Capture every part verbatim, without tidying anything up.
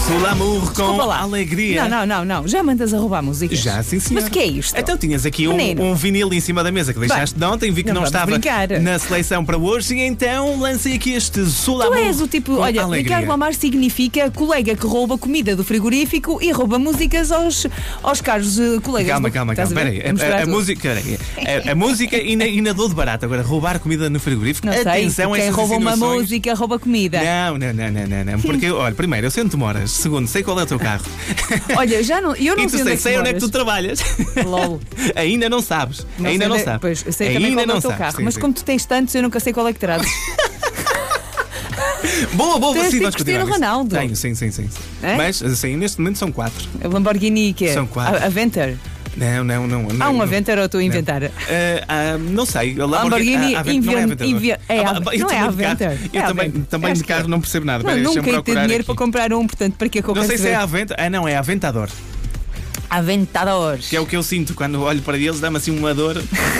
Sulamour com lá. alegria. Não, não, não, não. Já mandas a roubar músicas? Já, sim, senhor. Mas o que é isto? Então tinhas aqui um, Menino. um vinil em cima da mesa que deixaste de ontem, vi que não não, vamos estava brincar. na seleção para hoje, e então lancei aqui este Tu Sulamour. és o tipo, com olha, alegria. Ricardo Lamar significa colega que rouba comida do frigorífico e rouba músicas aos, aos caros uh, colegas. Calma, do... calma, Estás calma. a ver? Espera aí. A misturar A, a, a tudo. música, peraí. a, a música e na, e na dor de barato. Agora, roubar comida no frigorífico. Não sei, Atenção a quem estas rouba uma insinuações. música rouba comida. Não, não, não, não, não, não. Porque, olha, primeiro, eu sei onde tu moras. Segundo, sei qual é o teu carro. Olha, já não, eu não E tu sei onde sei, é que sei onde é que tu moras. trabalhas. Lol. Ainda não sabes. Não Ainda sei não onde é- sabes. Pois, eu sei também Ainda qual é não o teu sabes, carro, sim, mas sim. como tu tens tantos, eu nunca sei qual é que trazes. Boa, boa, Tens sim, tipo vamos Cristiano continuar. Ronaldo. Tenho, sim, sim, sim. É? Mas, assim, neste momento são quatro. A Lamborghini que é? São quatro. A Aventor. Não, não, não. Há não, um não. Aventor ou estou a inventar? Ah, ah, não sei. A Lamborghini ah, Aven- não é Invi- Aventador. Invi- é Ah, Av- bah, eu não é também de carro- Aventor. Eu É também, Aventor. também Acho de carro que é. não percebo nada. Não, Espera aí, nunca deixa-me ia ter procurar dinheiro aqui. para comprar um, portanto, para que é que eu Não quero sei se é saber? Aventador. Ah, não, é Aventador. Aventadores. Que é o que eu sinto quando olho para eles, dá-me assim uma dor.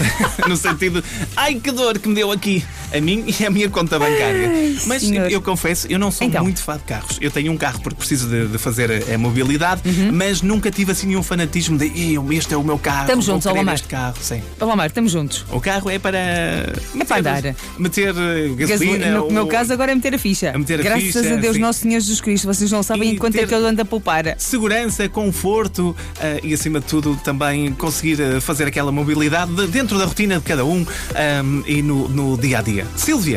No sentido, ai que dor que me deu aqui. A mim e a minha conta bancária. Ai, Mas senhor. eu confesso, eu não sou Então. muito fã de carros. Eu tenho um carro porque preciso de, de fazer a, a mobilidade, Uhum. mas nunca tive assim nenhum fanatismo de "Ih, este é o meu carro. Estamos vou juntos, ó, querer Lamar. este carro. Sim. Ó, Lamar, estamos juntos. O carro é para. É para andar. Meter eh, gasolina. Gasolina, no ou- meu caso, agora é meter a ficha. A meter a Graças ficha, a Deus, sim. Nosso Senhor Jesus Cristo, vocês não sabem E quanto é ter- que eu ando a poupar. Segurança, conforto eh, e, acima de tudo, também conseguir eh, fazer aquela mobilidade de- dentro da rotina de cada um ahm, e no, no dia a dia. Sílvia,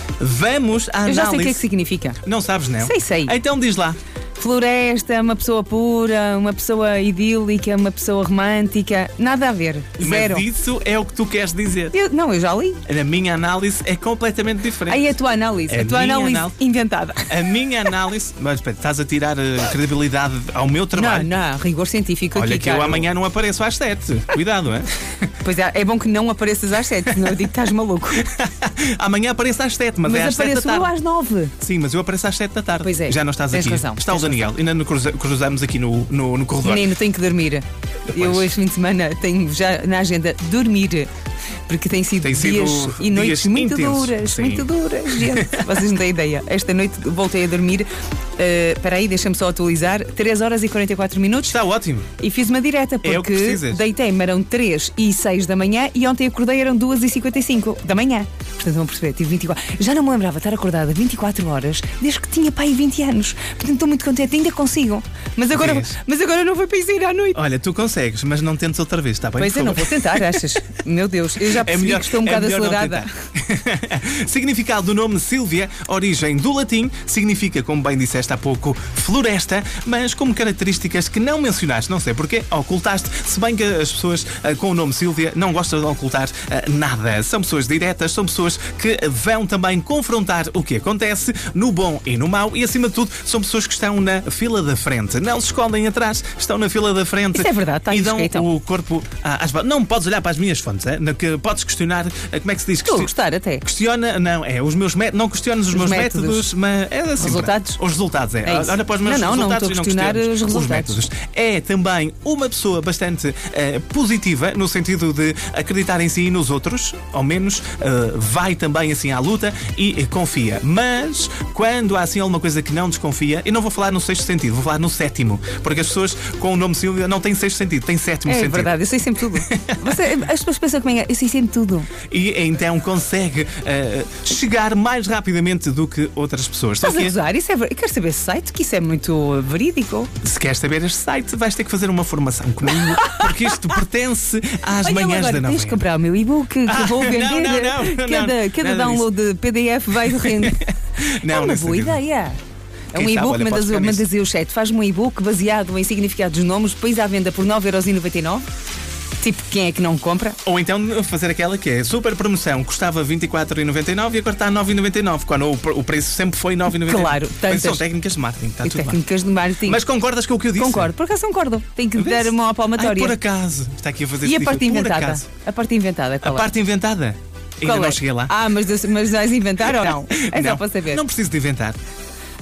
vamos à Eu análise. já sei o que é que significa. Não sabes, não? Sei, sei. Então diz lá. Floresta, uma pessoa pura, uma pessoa idílica, uma pessoa romântica. Nada a ver. Zero. Mas isso é o que tu queres dizer. Eu- não, eu já li. A minha análise é completamente diferente. Aí a tua análise. É a tua minha análise análise. inventada. A minha análise. Mas espera, estás a tirar eh, credibilidade ao meu trabalho. Não, não, rigor científico Olha aqui. que eu cara. amanhã não apareço às sete. Cuidado, é? Pois é, é bom que não apareças às sete, senão eu digo que estás maluco. Amanhã apareço às sete, mas, Mas é às sete da apareço eu tarde. às nove. Sim, mas eu apareço às sete da tarde. Pois é, Já não estás tens aqui. razão, Está o tens Daniel. Ainda nos cruza- cruzamos aqui no, no, no corredor. Menino, tenho que dormir. Eu Pois. este fim de semana tenho já na agenda dormir. Porque tem sido, Tem sido dias e noites dias muito intensos, duras, sim. muito duras, gente. Vocês não têm ideia. Esta noite voltei a dormir. Uh, Espera aí, deixa-me só atualizar. três horas e quarenta e quatro minutos. Está ótimo. E fiz uma direta É o que porque precisas. deitei-me eram três e seis da manhã e ontem acordei eram duas e cinquenta e cinco da manhã. Portanto, vão perceber, tive vinte e quatro. Já não me lembrava de estar acordada vinte e quatro horas desde que tinha pai vinte anos. Portanto, estou muito contente, ainda consigo. Mas agora, Vês? mas agora não vou para ir à noite. Olha, tu consegues, mas não tentes outra vez, está bem? Pois Por eu não favor. vou tentar, achas? Meu Deus, eu já percebi que estou um bocado melhor não acelerada. tentar. Significado do nome Sílvia, origem do latim, significa, como bem disseste há pouco, floresta, mas com características que não mencionaste, não sei porquê, ocultaste, se bem que as pessoas ah, com o nome Sílvia não gostam de ocultar ah, nada. São pessoas diretas, são pessoas que vão também confrontar o que acontece no bom e no mau e, acima de tudo, são pessoas que estão na fila da frente. Não se escondem atrás, estão na fila da frente. Isso é verdade, está e aí dão escrito. o corpo às balas. Não podes olhar para as minhas fontes, é? Na que podes questionar, ah, como é que se diz? Estou a Questi- gostar até. Questiona, não, é os meus métodos, não questionas os, Os meus métodos. métodos, mas é assim. Resultados? Os resultados, é. É isso. Olha para os meus Não, não, não resultados estou a e não questionar questionas os resultados. métodos. É também uma pessoa bastante eh, positiva, no sentido de acreditar em si e nos outros, ao menos eh, vai também assim à luta e eh, confia. Mas quando há assim alguma coisa que não desconfia, eu não vou falar no sexto sentido, vou falar no sétimo, porque as pessoas com o nome Sílvia não têm sexto sentido, têm sétimo É sentido. verdade, eu sei sempre tudo. Você- as pessoas pensam como é, eu sei sempre tudo. E então consegue eh, chegar mais rapidamente do que outras pessoas. Só Estás a que, gozar? Isso é ver... Eu quero saber esse site, que isso é muito verídico. se queres saber este site, vais ter que fazer uma formação comigo, porque isto pertence às Olha, manhãs agora da tens de novena. comprar o meu e-book que Ah, vou vender. não, não, não, cada não, cada nada download de P D F vai render. Não, é uma nesse boa sentido. ideia. É um Quem sabe, e-book, olha, mandas, podes pegar nisso. mandas aí o chat. Faz-me um e-book baseado em significados dos nomes, depois à venda por nove euros e noventa e nove. Tipo, quem é que não compra? Ou então fazer aquela que é super promoção, custava vinte e quatro e noventa e nove e agora está a nove e noventa e nove, quando o, o preço sempre foi nove e noventa e nove. Claro, Mas são tantas- técnicas de marketing, está E tudo bem. técnicas de marketing. Mas concordas com o que eu disse? Concordo, por acaso concordo. Tem que Vês? dar uma Ai, palmatória. por acaso. Está aqui a fazer E a esse parte tipo, por inventada? acaso. A parte inventada, A qual é? parte inventada? Ainda Qual não é? cheguei lá. Ah, mas, mas vais inventar ou não? É só não, para saber. Não preciso de inventar.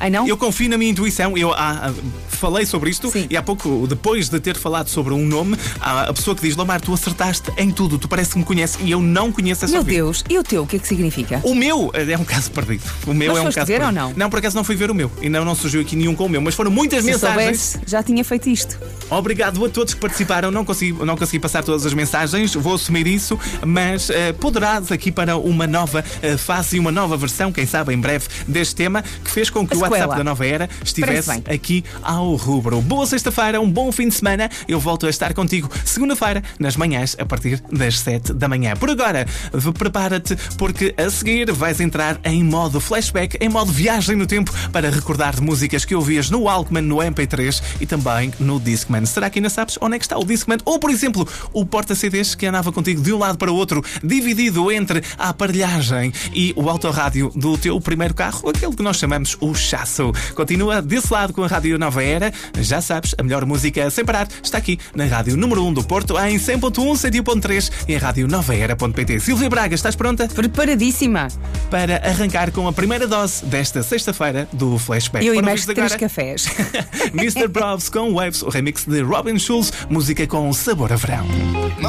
Ai, não? Eu confio na minha intuição. Eu ah, falei sobre isto. Sim. E há pouco, depois de ter falado sobre um nome, há a pessoa que diz: Lomar, tu acertaste em tudo, tu parece que me conheces e eu não conheço essa Meu vida. Deus, e o teu, o que é que significa? O meu é um caso perdido. O meu Mas é um foste caso ver perdido. ou não? Não, por acaso não fui ver o meu. E não, não surgiu aqui nenhum com o meu. Mas foram muitas Se mensagens. soubesse, já tinha feito isto. Obrigado a todos que participaram. Não consegui, não consegui passar todas as mensagens, vou assumir isso, mas uh, poderás aqui para uma nova uh, fase e uma nova versão, quem sabe em breve, deste tema, que fez com que A o sequela. WhatsApp da Nova Era estivesse Parece bem. aqui ao rubro. Boa sexta-feira, um bom fim de semana. Eu volto a estar contigo segunda-feira, nas manhãs, a partir das sete da manhã. Por agora, prepara-te, porque a seguir vais entrar em modo flashback, em modo viagem no tempo, para recordar de músicas que ouvias no Walkman, no M P três e também no Discman. Será que ainda sabes onde é que está o Discman? Ou, por exemplo, o porta-C Ds que andava contigo de um lado para o outro, dividido entre a aparelhagem e o autorrádio do teu primeiro carro, aquele que nós chamamos o chasso. Continua desse lado com a Rádio Nova Era. Já sabes, a melhor música sem parar está aqui na Rádio número um do Porto, em cem ponto um, cento e um ponto três e em rádio nova era ponto pt. Silvia Braga, estás pronta? Preparadíssima. Para arrancar com a primeira dose desta sexta-feira do Flashback. Eu e Para mais ouvires três agora, cafés. mister Probs com Waves, o remix de Robin Schulz, música com sabor a verão.